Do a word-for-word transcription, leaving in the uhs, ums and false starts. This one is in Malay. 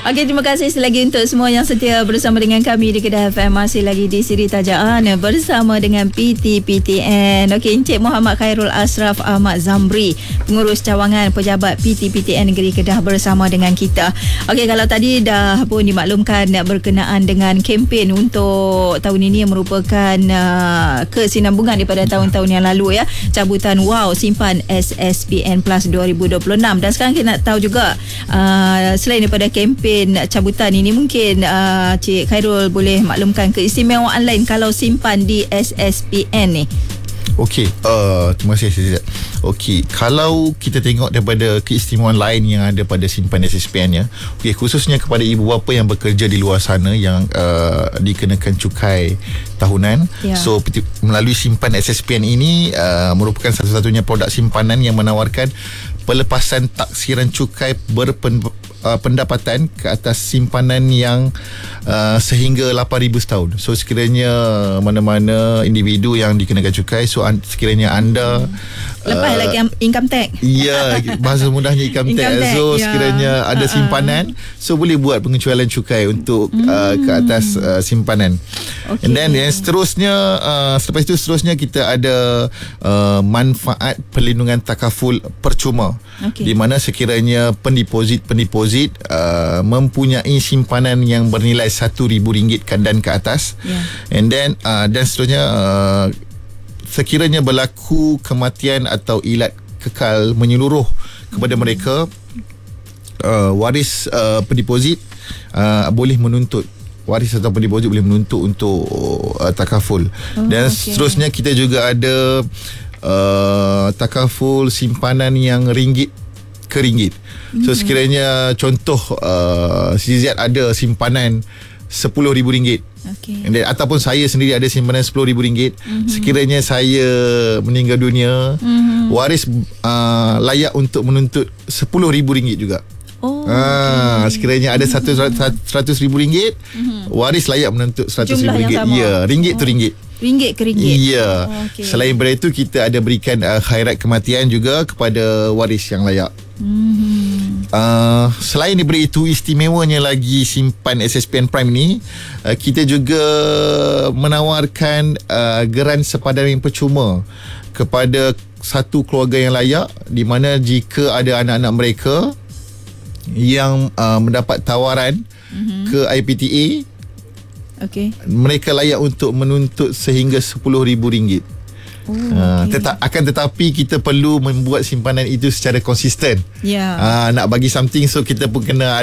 Okey, terima kasih selagi untuk semua yang setia bersama dengan kami di Kedah F M. Masih lagi di Siri Tajaan bersama dengan P T P T N. Okey, Encik Muhammad Khairul Ashraf Ahmad Zamri, pengurus cawangan pejabat P T P T N Negeri Kedah bersama dengan kita. Okey, kalau tadi dah pun dimaklumkan berkenaan dengan kempen untuk tahun ini yang merupakan uh, kesinambungan daripada tahun-tahun yang lalu ya, cabutan wow simpan S S P N Plus dua ribu dua puluh enam. Dan sekarang kita nak tahu juga uh, selain daripada kempen cabutan ini, mungkin uh, Cik Khairul boleh maklumkan keistimewaan lain kalau simpan di S S P N ni. Okey, uh, terima kasih Zizat. Okey, kalau kita tengok daripada keistimewaan lain yang ada pada simpan S S P N ya, okey, khususnya kepada ibu bapa yang bekerja di luar sana yang uh, dikenakan cukai tahunan. Yeah. So melalui simpan S S P N ini uh, merupakan satu-satunya produk simpanan yang menawarkan pelepasan taksiran cukai berpen Uh, pendapatan ke atas simpanan yang uh, sehingga lapan ribu setahun. So sekiranya mana-mana individu yang dikenakan cukai, so an- sekiranya anda lepas uh, lagi income tax. Ya, bahasa mudahnya income, income tax. tax. So yeah. sekiranya ada simpanan, so boleh buat pengecualian cukai untuk hmm. uh, ke atas uh, simpanan. Okay. And then yang seterusnya uh, selepas itu seterusnya kita ada uh, manfaat perlindungan takaful percuma. Okay. Di mana sekiranya pendeposit-pendeposit Uh, mempunyai simpanan yang bernilai satu ribu ringgit dan ke atas, yeah. and then uh, dan seterusnya uh, sekiranya berlaku kematian atau ilat kekal menyeluruh kepada mereka, uh, waris uh, pendeposit uh, boleh menuntut waris atau pendeposit boleh menuntut untuk uh, takaful. Oh, dan okay. seterusnya kita juga ada uh, takaful simpanan yang ringgit ke ringgit. So mm-hmm. sekiranya contoh uh, C Z ada simpanan sepuluh ribu ringgit, okay. then, ataupun saya sendiri ada simpanan sepuluh ribu ringgit, mm-hmm. sekiranya saya meninggal dunia, mm-hmm. waris uh, layak untuk menuntut sepuluh ribu ringgit juga. Oh, ah, okay. Sekiranya ada satu seratus ribu ringgit, mm-hmm. waris layak menuntut seratus ribu ringgit. Ya, ringgit oh. tu ringgit. Ringgit ke ringgit. Ya. Oh, okay. Selain daripada itu, kita ada berikan uh, khairat kematian juga kepada waris yang layak. Mm-hmm. Uh, selain daripada itu, istimewanya lagi simpan S S P N Prime ni, uh, kita juga menawarkan uh, geran sepadan yang percuma kepada satu keluarga yang layak, di mana jika ada anak-anak mereka yang uh, mendapat tawaran mm-hmm. ke I P T A, okay. mereka layak untuk menuntut sehingga sepuluh ribu ringgit. Oh, uh, okay. tetap, akan tetapi kita perlu membuat simpanan itu secara konsisten. Yeah. Uh, nak bagi something, so kita pun kena